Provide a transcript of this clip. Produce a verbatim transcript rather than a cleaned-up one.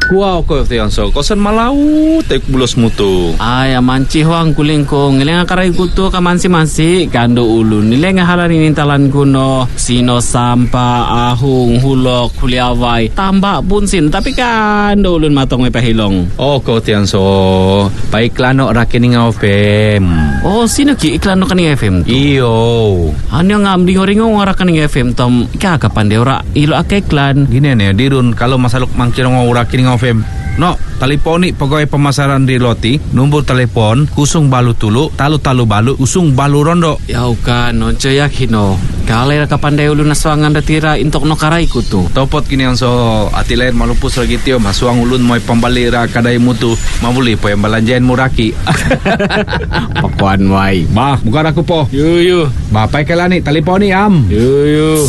Wow ko tiang so kosan malau tek bulos mutu. Ay manci huang kuling ko ngiling akaray kuto ka mansi-mansi kando ulun nileng halan inintalan kuno sino sampa ahung hulok kuliaway tambak punsin tapi kando ulun matong may pahilong. Oh ko tiang so paiklano rakining F M. Oh sino ki iklan no kaning F M tu? Iyo. Ano nga amdingo-ringo ngora kaning F M tom ikakapan deura ilo ake iklan. Gini nih dirun kalau masaluk mangkiro ngora kining F M. No, teleponi pegawai pemasaran di Loti, nombor telepon kusung balu tulu, talu-talu balu, usung balu rondo. Yau kan, nonco yakin no. Kalai kapandai ulun naswangan datira intok no karai kutu. Topot kini yang so ati lain malupus lagi tio masuang ulun moy pembalira kadai mutu mabuli po yang balanjain muraki. Pakuan wai. Bah, bukan aku po. Yu yu. Bapai kelani teleponi am. Yu yu.